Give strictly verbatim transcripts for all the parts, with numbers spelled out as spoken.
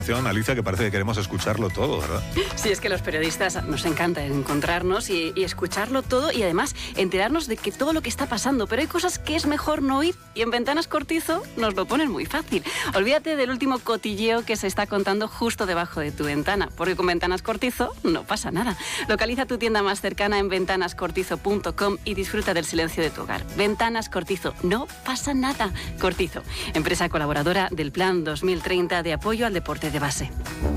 Alicia, que parece que queremos escucharlo todo, ¿verdad? Sí, es que los periodistas nos encanta encontrarnos y, y escucharlo todo y además enterarnos de que todo lo que está pasando, pero hay cosas que es mejor no oír y en Ventanas Cortizo nos lo ponen muy fácil. Olvídate del último cotilleo que se está contando justo debajo de tu ventana, porque con Ventanas Cortizo no pasa nada. Localiza tu tienda más cercana en ventanas cortizo punto com y disfruta del silencio de tu hogar. Ventanas Cortizo, no pasa nada. Cortizo, empresa colaboradora del Plan dos mil treinta de apoyo al deporte de base.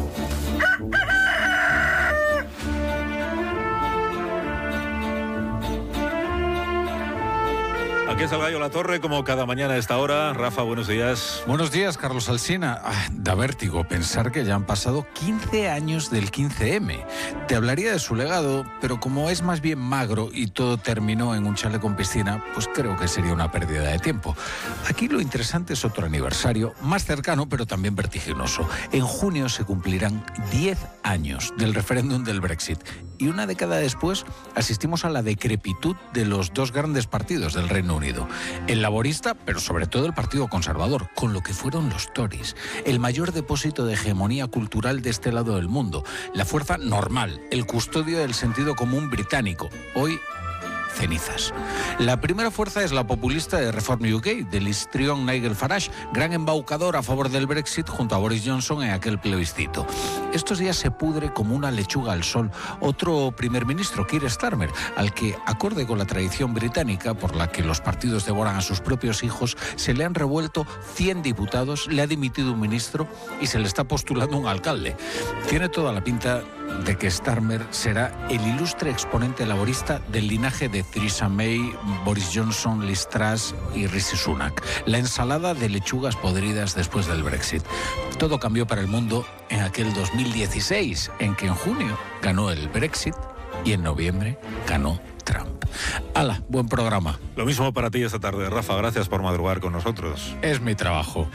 Aquí es el Gallo La Torre, como cada mañana a esta hora. Rafa, buenos días. Buenos días, Carlos Alsina. Ah, da vértigo pensar que ya han pasado quince años del quince eme. Te hablaría de su legado, pero como es más bien magro y todo terminó en un chalet con piscina, pues creo que sería una pérdida de tiempo. Aquí lo interesante es otro aniversario, más cercano, pero también vertiginoso. En junio se cumplirán diez años del referéndum del Brexit. Y una década después asistimos a la decrepitud de los dos grandes partidos del Reino Unido. El laborista, pero sobre todo el Partido Conservador, con lo que fueron los Tories. El mayor depósito de hegemonía cultural de este lado del mundo. La fuerza normal, el custodio del sentido común británico. Hoy, cenizas. La primera fuerza es la populista de Reform U K, del histrión Nigel Farage, gran embaucador a favor del Brexit junto a Boris Johnson en aquel plebiscito. Estos días se pudre como una lechuga al sol otro primer ministro, Keir Starmer, al que, acorde con la tradición británica por la que los partidos devoran a sus propios hijos, se le han revuelto cien diputados, le ha dimitido un ministro y se le está postulando un alcalde. Tiene toda la pinta de que Starmer será el ilustre exponente laborista del linaje de Theresa May, Boris Johnson, Liz Truss y Rishi Sunak. La ensalada de lechugas podridas después del Brexit. Todo cambió para el mundo en aquel dos mil dieciséis, en que en junio ganó el Brexit y en noviembre ganó Trump. ¡Hala! Buen programa. Lo mismo para ti esta tarde, Rafa. Gracias por madrugar con nosotros. Es mi trabajo.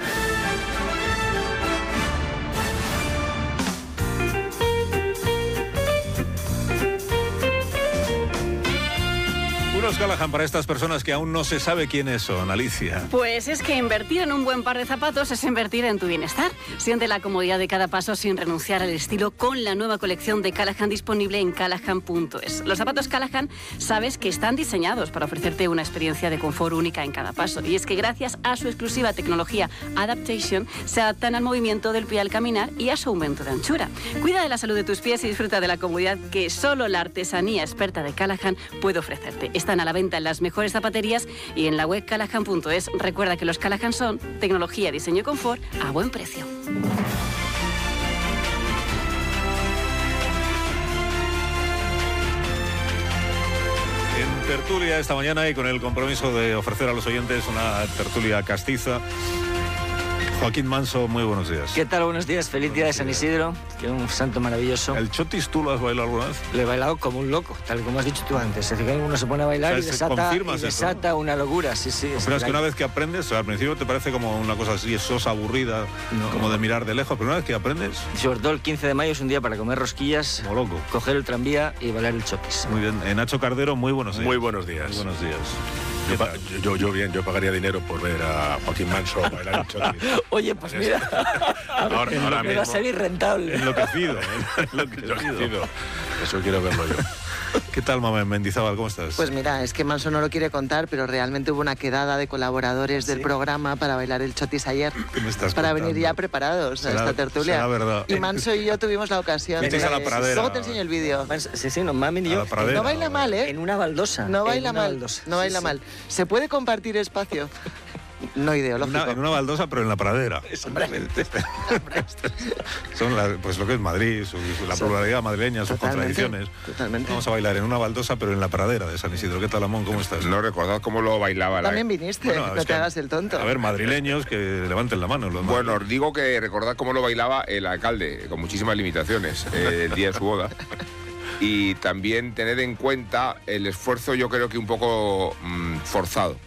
Callahan, para estas personas que aún no se sabe quiénes son, Alicia. Pues es que invertir en un buen par de zapatos es invertir en tu bienestar. Siente la comodidad de cada paso sin renunciar al estilo con la nueva colección de Callahan disponible en callahan punto es. Los zapatos Callahan sabes que están diseñados para ofrecerte una experiencia de confort única en cada paso. Y es que gracias a su exclusiva tecnología Adaptation se adaptan al movimiento del pie al caminar y a su aumento de anchura. Cuida de la salud de tus pies y disfruta de la comodidad que solo la artesanía experta de Callahan puede ofrecerte. Están a la venta en las mejores zapaterías y en la web callahan punto es. Recuerda que los Callahan son tecnología, diseño y confort a buen precio. En tertulia esta mañana y con el compromiso de ofrecer a los oyentes una tertulia castiza, Joaquín Manso, muy buenos días. ¿Qué tal? Buenos días. Feliz día de San Isidro, que es un santo maravilloso. ¿El chotis tú lo has bailado alguna vez? Lo he bailado como un loco, tal como has dicho tú antes. Es decir, que uno se pone a bailar, o sea, y desata, y desata una locura. Sí, sí. Pero es que una vez que aprendes, al principio te parece como una cosa así, sosa, aburrida, no, como de mirar de lejos, pero una vez que aprendes... Sobre todo el quince de mayo es un día para comer rosquillas, como loco, coger el tranvía y bailar el chotis. Muy bien. Eh, Nacho Cardero, muy buenos días. Muy buenos días. Muy buenos días. Yo, pa yo, yo bien, yo pagaría dinero por ver a Joaquín Manso bailar el chotis. Oye, pues mira, ahora, ahora me va a salir rentable. Enloquecido, enloquecido. Enloquecido. Eso quiero verlo yo. ¿Qué tal, mamá Mendizábal? ¿Cómo estás? Pues mira, es que Manso no lo quiere contar, pero realmente hubo una quedada de colaboradores ¿Sí? del programa para bailar el chotis ayer. ¿Qué me estás Para contando? venir ya preparados será, a esta tertulia. Será verdad. Y Manso y yo tuvimos la ocasión. Viste a la pradera. Luego te enseño el vídeo. Sí, sí, no, mami y yo. No baila mal, ¿eh? En una baldosa. No baila mal, baldosa. no baila sí, mal. Sí. ¿Se puede compartir espacio? No ideológico. Una, en una baldosa, pero en la pradera. Exactamente. Son la, pues lo que es Madrid, su, su, la pluralidad madrileña, sus totalmente, contradicciones. Totalmente. Vamos a bailar en una baldosa, pero en la pradera de San Isidro. ¿Qué tal, Amón? ¿Cómo estás? No recordad cómo lo bailaba. También la... viniste, bueno, no es te que, hagas el tonto. A ver, madrileños que levanten la mano. Los bueno, os digo que recordad cómo lo bailaba el alcalde, con muchísimas limitaciones, eh, el día de su boda. Y también tened en cuenta el esfuerzo, yo creo que un poco mmm, forzado,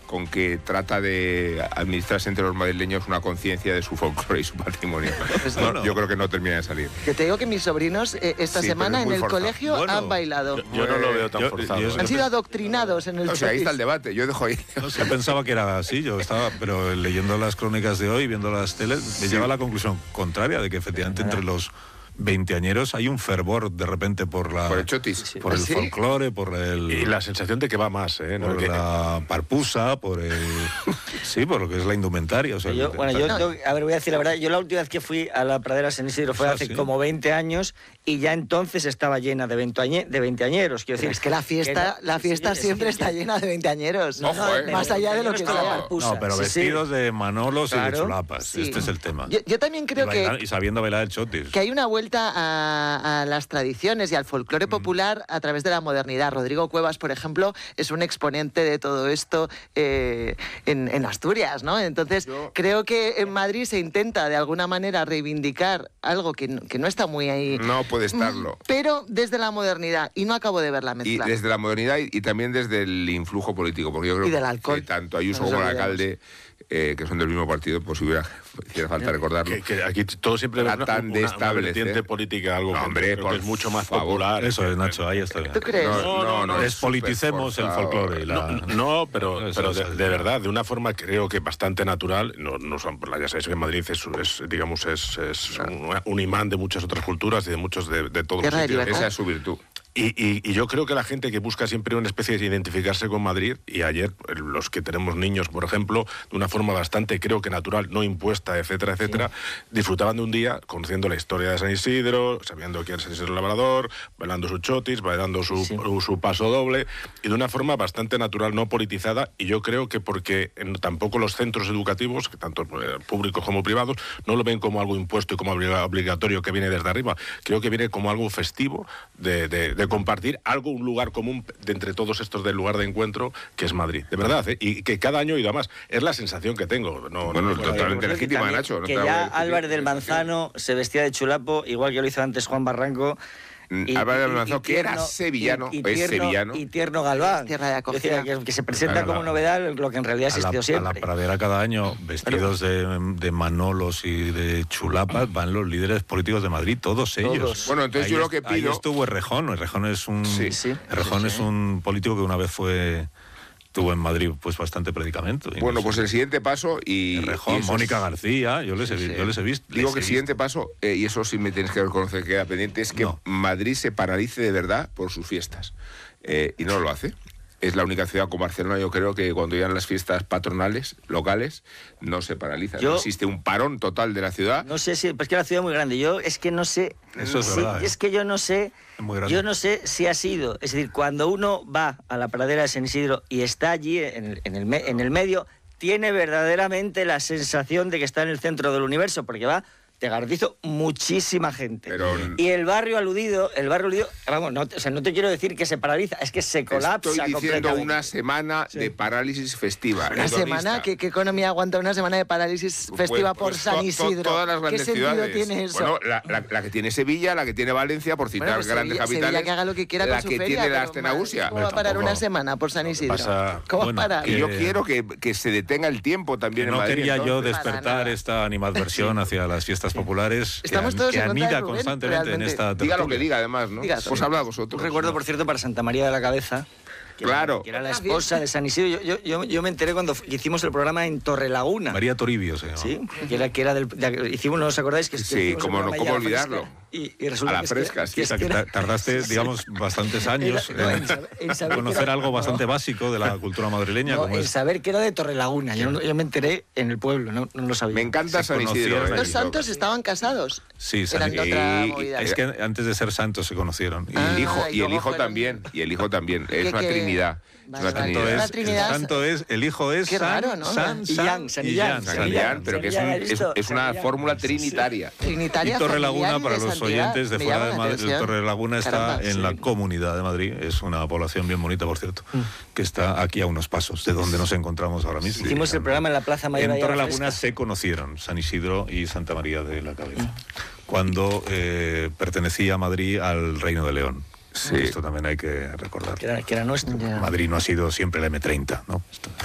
con que trata de administrarse entre los madrileños una conciencia de su folclore y su patrimonio. Pues no, no. Yo creo que no termina de salir. Que te digo que mis sobrinos eh, esta sí, semana en el forzado. colegio bueno, han bailado. Yo, yo no lo veo tan yo, forzado. Yo, yo, han sido adoctrinados en el O sea, ahí está el debate, yo dejo ahí. No, yo pensaba que era así, yo estaba, pero leyendo las crónicas de hoy, viendo las teles, me sí. lleva a la conclusión contraria de que efectivamente entre los veinteañeros hay un fervor de repente por la por el chotis, por el ¿sí? folclore, por el y la sensación de que va más, ¿eh? por Porque... la parpusa, por el sí, por lo que es la indumentaria. O sea, yo, bueno, yo, yo, a ver, voy a decir la verdad, yo la última vez que fui a la pradera San Isidro fue o sea, hace sí. como veinte años y ya entonces estaba llena de veinteañeros. Quiero decir, es que la fiesta, que no, la fiesta sí, siempre sí, está sí. llena de veinteañeros. No, no, eh. Más allá de lo que sea. No, pero vestidos sí, sí. de manolos claro, y de chulapas. Sí. Este es el tema. Yo, yo también creo y bailar, que y sabiendo bailar el chotis. Que hay una vuelta a, a las tradiciones y al folclore mm. popular a través de la modernidad. Rodrigo Cuevas, por ejemplo, es un exponente de todo esto eh, en, en Asturias, ¿no? Entonces, yo... creo que en Madrid se intenta de alguna manera reivindicar algo que no, que no está muy ahí. No puede estarlo. Pero desde la modernidad, y no acabo de ver la mezcla. Y desde la modernidad y, y también desde el influjo político, porque yo creo y del alcohol. que tanto Ayuso como el alcalde, eh, que son del mismo partido, pues si hubiera, hiciera falta recordarlo. Que, que aquí todo siempre es una, una, una vertiente política, algo no, hombre, que es mucho más favor. popular. Eso es, Nacho, ahí está bien. ¿Tú crees? No, no, no, no despoliticemos el folclore. Y la... No, no, pero, pero de, de verdad, de una forma creo que bastante natural. No, no son, ya sabéis que Madrid es, es digamos, es, es un, un imán de muchas otras culturas y de muchos de, de todos los sitios. Esa es su virtud. Y, y, y yo creo que la gente que busca siempre una especie de identificarse con Madrid, y ayer los que tenemos niños, por ejemplo, de una forma bastante, creo que natural, no impuesta, etcétera, etcétera, sí. disfrutaban de un día conociendo la historia de San Isidro, sabiendo quién es San Isidro Labrador, bailando su chotis, bailando su, sí. su paso doble, y de una forma bastante natural, no politizada, y yo creo que porque en, tampoco los centros educativos, tanto eh, públicos como privados, no lo ven como algo impuesto y como obligatorio que viene desde arriba, creo que viene como algo festivo de, de, de compartir algo, un lugar común de entre todos estos del lugar de encuentro que es Madrid, de verdad, ¿eh? Y que cada año he ido a más, es la sensación que tengo. No, bueno, no, totalmente legítima, Nacho. Que ya Álvarez del Manzano se vestía de chulapo, igual que lo hizo antes Juan Barranco. Y, Álvarez del Manzano, que era sevillano, y, y es tierno, sevillano. Y Tierno Galván. Tierra de acogida. Que, que se presenta como novedad lo que en realidad existió a la, siempre. A la pradera cada año, vestidos de, de manolos y de chulapas, van los líderes políticos de Madrid, todos ellos. Todos. Bueno, entonces ahí yo lo que pido... Ahí estuvo Errejón. Errejón es un, sí, sí, Errejón sí, es sí. un político que una vez fue... tuvo en Madrid pues bastante predicamento. Bueno, pues el siguiente paso y... Rejón, y Mónica es... García, yo les he, sí, sí. yo les he visto. Digo les que el siguiente visto. paso, eh, y eso sí me tienes que reconocer que queda pendiente, es que no. Madrid se paralice de verdad por sus fiestas. Eh, y no lo hace. Es la única ciudad como Barcelona, yo creo que cuando llegan las fiestas patronales, locales, no se paraliza. Yo, no existe un parón total de la ciudad. No sé si... Pues que la ciudad es muy grande. Yo es que no sé... Eso es si, verdad. Es que yo no sé... Yo no sé si ha sido... Es decir, cuando uno va a la pradera de San Isidro y está allí, en el, en el, en el medio, tiene verdaderamente la sensación de que está en el centro del universo, porque va... Te garantizo muchísima gente. Pero... Y el barrio aludido, el barrio aludido, vamos, no, o sea, no te quiero decir que se paraliza, es que se colapsa. Estoy diciendo una semana sí. de parálisis festiva. ¿Una semana? ¿Qué, ¿Qué economía aguanta una semana de parálisis festiva pues, pues, por San Isidro? To, todas las grandes ¿Qué sentido ciudades. tiene eso? Bueno, la, la, la que tiene Sevilla, la que tiene Valencia, por citar bueno, pues grandes Sevilla, capitales. Sevilla que haga lo que quiera la con su que feria, tiene la Astenausia. ¿Cómo va a parar una semana por San Isidro? Pasa, ¿Cómo bueno, va a parar? Y yo quiero que, que se detenga el tiempo también que en no Madrid. No quería yo entonces. despertar esta animadversión hacia las fiestas populares. Estamos todos que en anida Rubén, constantemente realmente. en esta tertulia. Diga lo que diga, además, ¿no? Diga, pues habla vosotros. Un recuerdo, por cierto, para Santa María de la Cabeza. Que claro. Era, que era la esposa de San Isidro. Yo, yo, yo me enteré cuando hicimos el programa en Torrelaguna. María Toribio se llama. Sí, que era, que era del... De, hicimos, ¿no os acordáis? Que, sí, que como no, cómo olvidarlo. Y, y resulta a la que fresca, es sí. que, O sea, que era, tardaste, digamos, bastantes años era, no, en, saber, en saber conocer era, algo bastante no. básico de la cultura madrileña. No, como en es... saber que era de Torrelaguna. Yo, no, yo me enteré en el pueblo, no, no lo sabía. Me encanta San Isidro. Los santos estaban casados. Sí, San Isidro. Es que antes de ser santos se conocieron. Y, ah, el hijo, y, y el hijo fueron... también. Y el hijo también. Es una trinidad. Vale, una trinidad. vale. Es, Trinidad. El santo es, el hijo es Qué San, raro, ¿no? San, y San, Yan, San y Yan, San, San Yan, pero que es, un, es, es una fórmula trinitaria. Trinitaria. Y Torrelaguna, para los oyentes de fuera de Madrid, Torrelaguna está Caramba, en sí. la Comunidad de Madrid. Es una población bien bonita, por cierto, mm. que está aquí a unos pasos de donde nos encontramos ahora mismo. Hicimos el programa en la Plaza Mayor. En Torrelaguna se conocieron San Isidro y Santa María de la Cabeza, mm. cuando eh, pertenecía a Madrid al Reino de León. Sí. Esto también hay que recordar. Que era, que era nuestro. Yeah. Madrid no ha sido siempre el eme treinta, ¿no? Esto,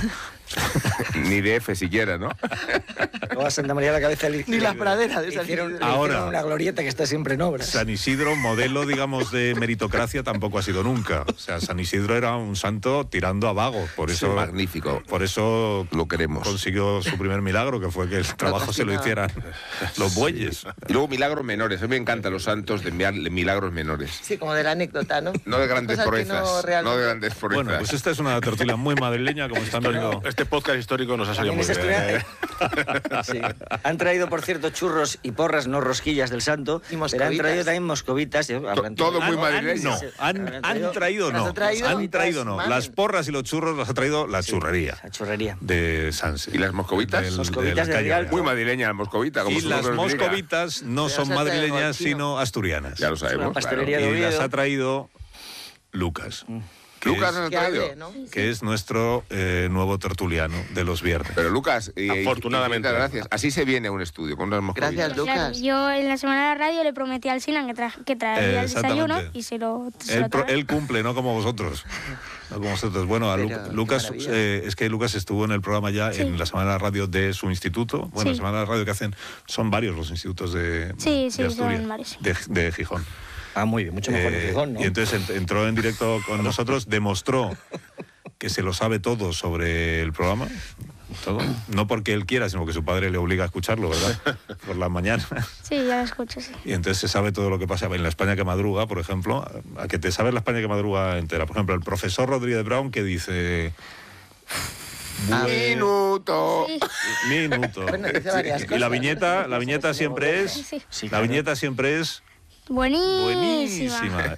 Ni de F siquiera, ¿no? Luego a Santa María de la Cabeza le, Ni la pradera de San hicieron, Isidro. le Ahora, hicieron una glorieta que está siempre en obras. San Isidro, modelo, digamos, de meritocracia, tampoco ha sido nunca. O sea, San Isidro era un santo tirando a vago. Por eso, Sí, magnífico. Por eso Lo queremos. consiguió su primer milagro, que fue que el trabajo se lo hicieran los bueyes. Y luego milagros menores. A mí me encantan los santos de enviar milagros menores. Sí, como de la anécdota, ¿no? No de grandes Cosas que proezas. no No, realmente- de grandes proezas. Bueno, pues esta es una tertulia muy madrileña, como están viendo. Este podcast histórico nos ha salido muy También bien. es estudiante. Sí. Han traído, por cierto, churros y porras, no rosquillas del santo. Y Pero han moscovitas. traído también moscovitas. ¿eh? Habrán todo traído- muy Han- madrileño. No, han, han traído ¿Las no. ha traído? Han traído no. Mamen. Las porras y los churros las ha traído la churrería La churrería. de Sanse. ¿Y las moscovitas? Del- Moscovitas de la de calle Rialto. Real. Muy madrileña la moscovita. Como Y su las nombre indica. moscovitas no Pero son se ha traído madrileñas, aquí, ¿no? sino asturianas. Ya lo sabemos. Una pastelería claro. de Y las Oviedo. ha traído Lucas. que Lucas es- has Que traído. hable, ¿no? que es nuestro eh, nuevo tertuliano de los viernes. Pero Lucas, y, Afortunadamente. y- y- gracias. Así se viene a un estudio con unas moscovitas. Gracias, Claro, Lucas. yo en la semana de la radio le prometí al Sinan que, tra que traería Eh, el desayuno exactamente. y se lo, se Él, lo pro- trae. él cumple, no como vosotros. No como vosotros. Bueno, a Lu- Pero, qué Lucas, maravilla. eh, es que Lucas estuvo en el programa ya Sí. en la Semana de la Radio de su instituto. Bueno, Sí. la Semana de la Radio que hacen, son varios los institutos de, Sí, de sí, Asturias, son varios. de, de Gijón. Ah, muy bien, mucho mejor Eh, que Gijón, ¿no? Y entonces ent- entró en directo con nosotros, demostró que se lo sabe todo sobre el programa. Todo. No porque él quiera, sino que su padre le obliga a escucharlo, ¿verdad? Por la mañana. Sí, ya lo escucho, sí. Y entonces se sabe todo lo que pasa en la España que madruga, por ejemplo. A que te sabes la España que madruga entera. Por ejemplo, el profesor Rodríguez Brown que dice... Ah, Minuto. Sí, Minuto. Bueno, dice varias Y la cosas. viñeta, la viñeta siempre es... sí. Sí, La claro. viñeta siempre es Buenísima. buenísima.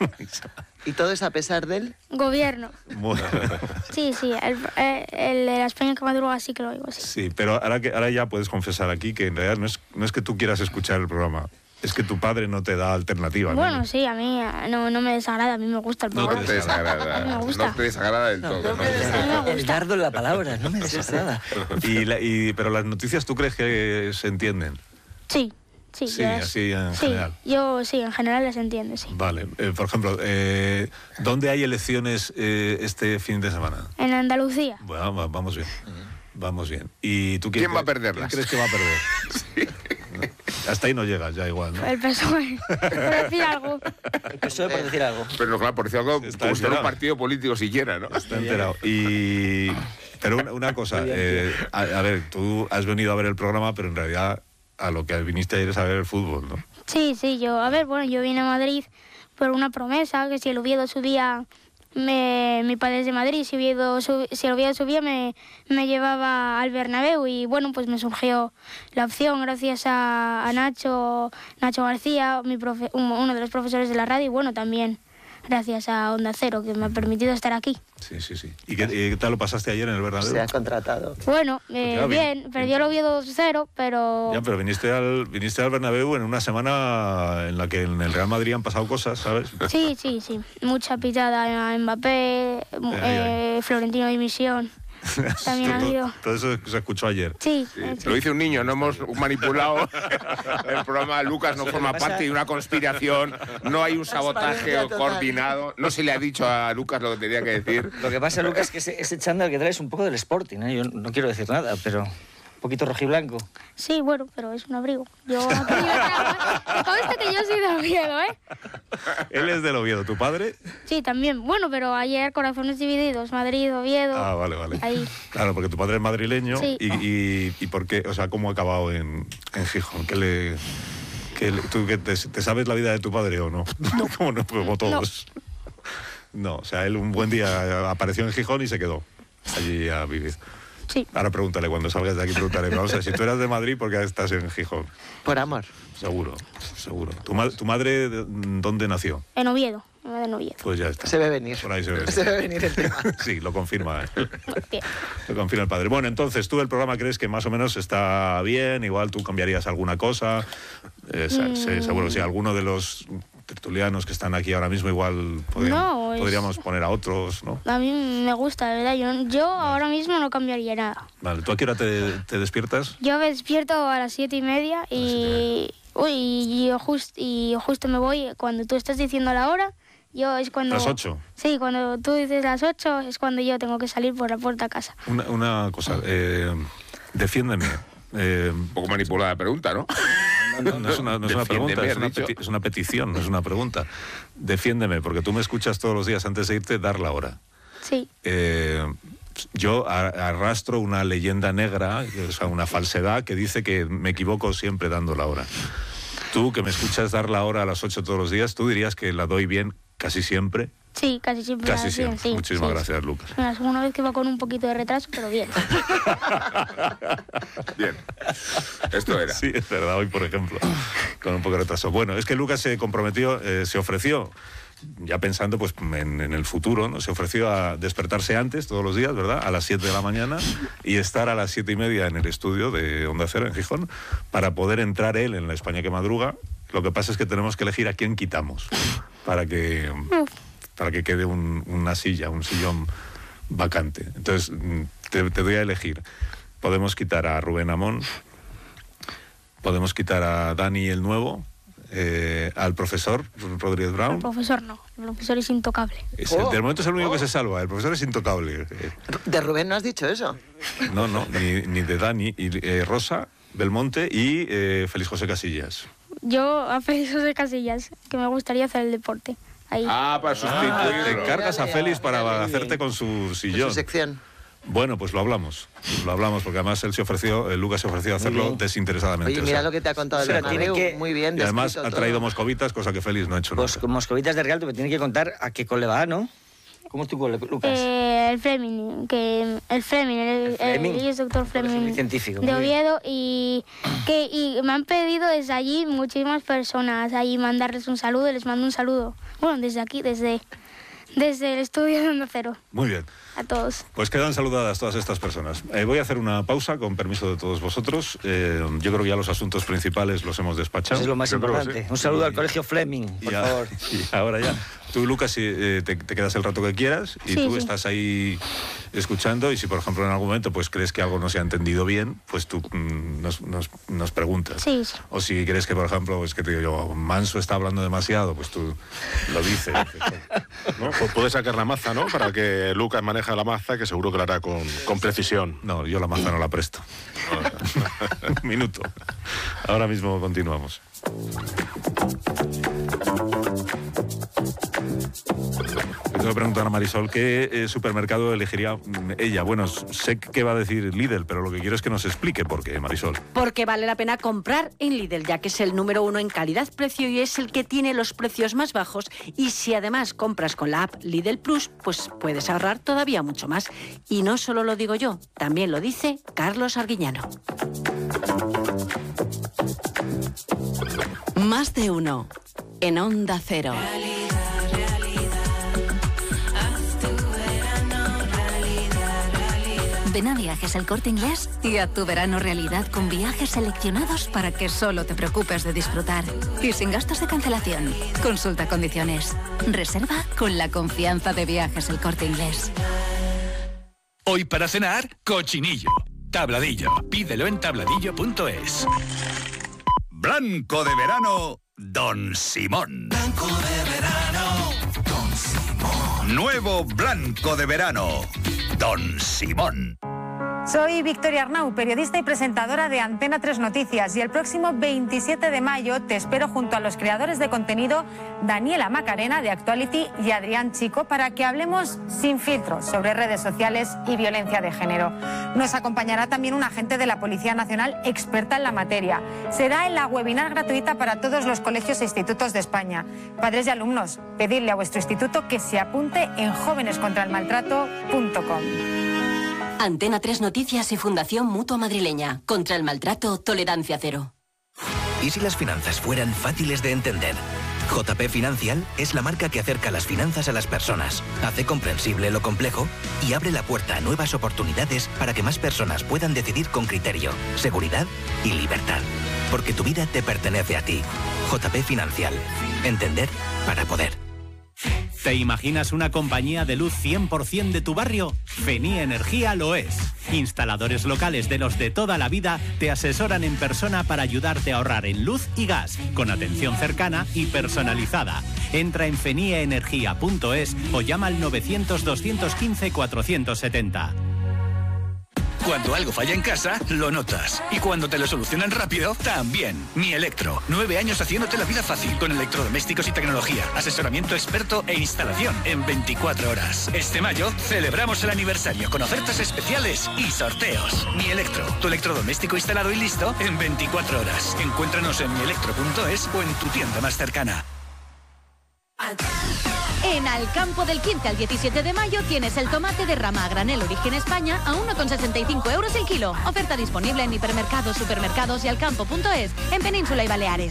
¿Y todo es a pesar de él? Gobierno. Muy- Sí, sí, el, eh, el de la España que madruga sí que lo oigo, sí. Sí, pero ahora, que, ahora ya puedes confesar aquí que en realidad no es, no es que tú quieras escuchar el programa, es que tu padre no te da alternativa. ¿no? Bueno, sí, a mí eh, no, no me desagrada, a mí me gusta el No programa. No te desagrada. A mí me gusta. No te desagrada del todo. ¿no? A mí me El gusta. dardo en la palabra, no me desagrada. Y la- y- pero las noticias, ¿tú crees que se entienden? Sí, sí. Sí, yo las- así en sí, general. yo sí, en general las entiendo, sí. Vale. Eh, por ejemplo, eh, ¿dónde hay elecciones eh, este fin de semana? En Andalucía, Bueno, va- vamos bien. Vamos bien. ¿Y tú ¿Quién va a cre- perderlas? ¿Quién crees que va a perder? Hasta ahí no llegas, ya igual, ¿no? el P S O E, por decir algo. El P S O E, por decir algo. Pero claro, por decir algo, Está como si fuera un enterado. partido político siquiera, ¿no? Está enterado. Y... Pero una, una cosa, eh, a, a ver, tú has venido a ver el programa, pero en realidad a lo que viniste ayer es a ver el fútbol, ¿no? Sí, sí, yo, a ver, bueno, yo vine a Madrid por una promesa, que si el Oviedo subía, me, mi padre es de Madrid, si, Oviedo sub- si el Oviedo subía me, me llevaba al Bernabéu y bueno, pues me surgió la opción gracias a, a Nacho, Nacho García, mi profe- un- uno de los profesores de la radio y bueno, también gracias a Onda Cero, que me ha permitido estar aquí. Sí, sí, sí. ¿Y qué, y qué tal lo pasaste ayer en el Bernabéu? Se ha contratado. Bueno, eh, ya, bien, bien. perdió el Oviedo dos cero, pero... Ya, pero viniste al, viniste al Bernabéu en una semana en la que en el Real Madrid han pasado cosas, ¿sabes? Sí, sí, sí. Mucha pitada a Mbappé, eh, Florentino Dimisión. También ha todo, habido. todo eso se escuchó ayer. Sí, Sí, eh, Lo dice un niño, no hemos manipulado el programa. Lucas no forma parte de una conspiración, no hay un sabotaje Transparencia total. coordinado, no se le ha dicho a Lucas lo que tenía que decir. Lo que pasa, Lucas, es que ese, ese chándal que trae es un poco del Sporting, ¿eh? Yo no quiero decir nada, pero un poquito rojiblanco. sí, bueno, pero es un abrigo. Yo aquí yo traigo, ¿eh? Me consta que yo soy de Oviedo, ¿eh? Él es del Oviedo, ¿tu padre? Sí, también. Bueno, pero ayer corazones divididos, Madrid, Oviedo. Ah, vale, vale. Ahí. Claro, porque tu padre es madrileño Sí. y, y, y ¿por qué? O sea, ¿cómo ha acabado en, en Gijón? ¿Qué le, qué le- ¿Tú que te, te sabes la vida de tu padre o no? No, como, no, como todos. No. O sea, él un buen día apareció en Gijón y se quedó allí a vivir. Sí, Ahora pregúntale, cuando salgas de aquí, pregúntale. Vamos a ver, si tú eras de Madrid, ¿por qué estás en Gijón? Por amor. Seguro, seguro. ¿Tu, ma- tu madre de- dónde nació? en Oviedo. En Oviedo. Pues ya está. Se ve venir. Por ahí se ve. Se ve venir el tema. Sí, lo confirma. ¿eh? Bien. Lo confirma el padre. Bueno, entonces, ¿tú el programa crees que más o menos está bien? Igual tú cambiarías alguna cosa. Eh, se- Mm. se- seguro, si alguno de los tertulianos que están aquí ahora mismo, igual podríamos, No, es- podríamos poner a otros, ¿no? A mí me gusta, de verdad. Yo, yo ahora mismo no cambiaría nada. Vale, ¿tú a qué hora te, te despiertas? Yo me despierto a las siete y media y, uy, y, yo just- y yo justo me voy cuando tú estás diciendo la hora Yo es cuando... ¿Las ocho? Sí, cuando tú dices las ocho es cuando yo tengo que salir por la puerta a casa. Una, una cosa, eh, defiéndeme. Eh, Un poco manipulada la pregunta, ¿no? No, no es una, no es una pregunta, es una, peti es una petición, no es una pregunta. Defiéndeme, porque tú me escuchas todos los días antes de irte dar la hora. Sí. Eh, yo arrastro una leyenda negra, o sea, una falsedad que dice que me equivoco siempre dando la hora. Tú, que me escuchas dar la hora a las ocho todos los días, ¿tú dirías que la doy bien casi siempre? Sí, casi siempre. Casi siempre. Bien, sí, Muchísimas sí. gracias, Lucas. La segunda vez que va con un poquito de retraso, pero bien. Bien. Esto era. Sí, es verdad, hoy, por ejemplo, con un poco de retraso. Bueno, es que Lucas se comprometió, eh, se ofreció, ya pensando pues en, en el futuro, ¿no? Se ofreció a despertarse antes, todos los días, ¿verdad? A las siete de la mañana y estar a las siete y media en el estudio de Onda Cero, en Gijón, para poder entrar él en La España que madruga. Lo que pasa es que tenemos que elegir a quién quitamos para que... para que quede un, una silla, un sillón vacante. Entonces, te, te doy a elegir. Podemos quitar a Rubén Amón, podemos quitar a Dani el Nuevo, eh, al profesor Rodríguez Brown. El profesor no, el profesor es intocable. Es, oh, del momento es el único oh. que se salva, el profesor es intocable. ¿De Rubén no has dicho eso? No, no, ni, ni de Dani, y, eh, Rosa Belmonte y eh, Félix José Casillas. Yo a Félix José Casillas, que me gustaría hacer el deporte. Ahí. Ah, para sustituir. Ah, te encargas a Félix para hacerte con su sillón. Su sección. Bueno, pues lo hablamos. Lo hablamos, porque además él se ofreció, el Lucas se ofreció a hacerlo desinteresadamente. Oye, mira, o sea, lo que te ha contado el Bernabéu, que... muy bien. Y además ha traído todo. Moscovitas, cosa que Félix no ha hecho pues, nunca. Moscovitas de regalo, te tiene que contar a qué cole va, ¿no? ¿Cómo es tu cole, Lucas? Eh, el Fleming, que el Fleming, el, el, Fleming. el, el doctor Fleming científico, de Oviedo, y que y me han pedido desde allí muchísimas personas allí mandarles un saludo, les mando un saludo. Bueno, desde aquí, desde, desde el estudio de Onda Cero. Muy bien. A todos. Pues quedan saludadas todas estas personas. Eh, voy a hacer una pausa, con permiso de todos vosotros. Eh, yo creo que ya los asuntos principales los hemos despachado. Eso es lo más yo importante. Creo, sí. Un saludo y, al Colegio Fleming, por y a, favor. Y ahora ya. Tú, Lucas, eh, te, te quedas el rato que quieras y sí, tú sí. estás ahí escuchando, y si, por ejemplo, en algún momento pues crees que algo no se ha entendido bien, pues tú mmm, nos, nos, nos preguntas. Sí, sí. O si crees que, por ejemplo, es que te digo yo, Manso está hablando demasiado, pues tú lo dices. ¿No? Pues puedes sacar la maza, ¿no? Para que Lucas maneje la maza, que seguro que la hará con, con precisión. No, yo la maza no la presto. Un minuto. Ahora mismo continuamos. Le tengo que preguntar a Marisol qué eh, supermercado elegiría ella. Bueno, sé que va a decir Lidl, pero lo que quiero es que nos explique por qué, Marisol. Porque vale la pena comprar en Lidl, ya que es el número uno en calidad-precio y es el que tiene los precios más bajos. Y si además compras con la app Lidl Plus, pues puedes ahorrar todavía mucho más. Y no solo lo digo yo, también lo dice Carlos Arguiñano. Más de uno en Onda Cero. Ven a Viajes El Corte Inglés y a tu verano realidad con viajes seleccionados para que solo te preocupes de disfrutar. Y sin gastos de cancelación. Consulta condiciones. Reserva con la confianza de Viajes El Corte Inglés. Hoy para cenar, cochinillo. Tabladillo. Pídelo en tabladillo punto es. Blanco de verano, Don Simón. Blanco de verano, Don Simón. Nuevo blanco de verano, Don Simón. Soy Victoria Arnau, periodista y presentadora de Antena tres Noticias, y el próximo veintisiete de mayo te espero junto a los creadores de contenido Daniela Macarena de Actuality y Adrián Chico para que hablemos sin filtros sobre redes sociales y violencia de género. Nos acompañará también un agente de la Policía Nacional experta en la materia. Será en la webinar gratuita para todos los colegios e institutos de España. Padres y alumnos, pedirle a vuestro instituto que se apunte en jóvenes contra el maltrato punto com. Antena tres Noticias y Fundación Mutua Madrileña. Contra el maltrato, tolerancia cero. ¿Y si las finanzas fueran fáciles de entender? J P Financial es la marca que acerca las finanzas a las personas, hace comprensible lo complejo y abre la puerta a nuevas oportunidades para que más personas puedan decidir con criterio, seguridad y libertad. Porque tu vida te pertenece a ti. J P Financial. Entender para poder. ¿Te imaginas una compañía de luz cien por ciento de tu barrio? Fenie Energía lo es. Instaladores locales de los de toda la vida te asesoran en persona para ayudarte a ahorrar en luz y gas, con atención cercana y personalizada. Entra en fenie energía punto es o llama al novecientos, doscientos quince, cuatrocientos setenta. Cuando algo falla en casa, lo notas. Y cuando te lo solucionan rápido, también. Mi Electro. Nueve años haciéndote la vida fácil. Con electrodomésticos y tecnología. Asesoramiento experto e instalación en veinticuatro horas. Este mayo celebramos el aniversario con ofertas especiales y sorteos. Mi Electro. Tu electrodoméstico instalado y listo en veinticuatro horas. Encuéntranos en mi electro punto es o en tu tienda más cercana. En Alcampo del quince al diecisiete de mayo tienes el tomate de rama a granel Origen España a uno con sesenta y cinco euros el kilo. Oferta disponible en hipermercados, supermercados y alcampo punto es en Península y Baleares.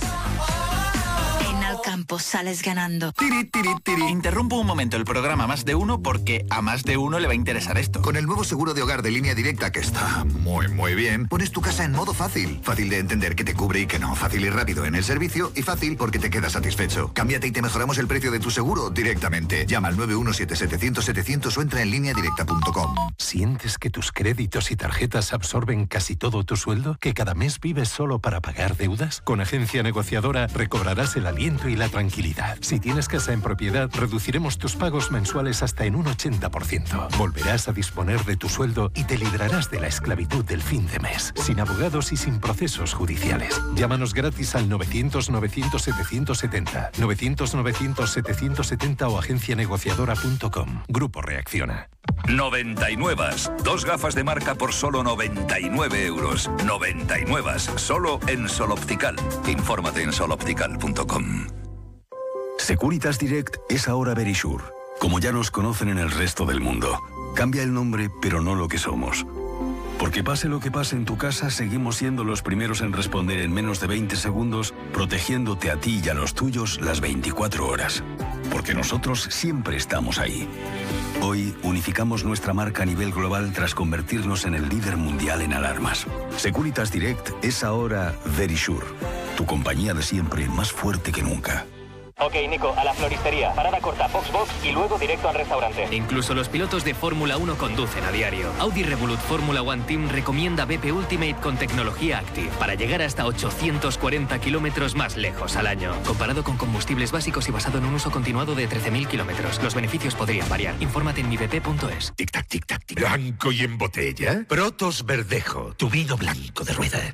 En Alcampo sales ganando. Tiri, tiri, tiri. Interrumpo un momento el programa Más de Uno porque a más de uno le va a interesar esto. Con el nuevo seguro de hogar de Línea Directa, que está muy, muy bien, pones tu casa en modo fácil. Fácil de entender que te cubre y que no. Fácil y rápido en el servicio y fácil porque te quedas satisfecho. Cámbiate y te mejoramos el precio de tu seguro directamente. Llama al nueve uno siete setecientos setecientos o entra en línea directa punto com. ¿Sientes que tus créditos y tarjetas absorben casi todo tu sueldo? ¿Que cada mes vives solo para pagar deudas? Con Agencia Negociadora recobrarás el aliento y la tranquilidad. Si tienes casa en propiedad, reduciremos tus pagos mensuales hasta en un ochenta por ciento. Volverás a disponer de tu sueldo y te librarás de la esclavitud del fin de mes, sin abogados y sin procesos judiciales. Llámanos gratis al novecientos, novecientos, setecientos setenta, novecientos, novecientos, setecientos setenta o agencia negociadora punto com. Grupo Reacciona. noventa y nueve. Dos gafas de marca por solo noventa y nueve euros. noventa y nueve. Solo en Sol Optical. Infórmate en sol optical punto com. Securitas Direct es ahora Verisure, como ya nos conocen en el resto del mundo. Cambia el nombre, pero no lo que somos. Porque pase lo que pase en tu casa, seguimos siendo los primeros en responder en menos de veinte segundos, protegiéndote a ti y a los tuyos las veinticuatro horas. Porque nosotros siempre estamos ahí. Hoy unificamos nuestra marca a nivel global tras convertirnos en el líder mundial en alarmas. Securitas Direct es ahora Verisure, tu compañía de siempre más fuerte que nunca. Ok, Nico, a la floristería. Parada corta, box box y luego directo al restaurante. Incluso los pilotos de Fórmula uno conducen a diario. Audi Revolut Fórmula One Team recomienda B P Ultimate con tecnología Active para llegar hasta ochocientos cuarenta kilómetros más lejos al año. Comparado con combustibles básicos y basado en un uso continuado de trece mil kilómetros. Los beneficios podrían variar. Infórmate en mi b p punto es. Tic-tac, tic-tac, tic. Blanco y en botella. Protos Verdejo, tu vino blanco de rueda.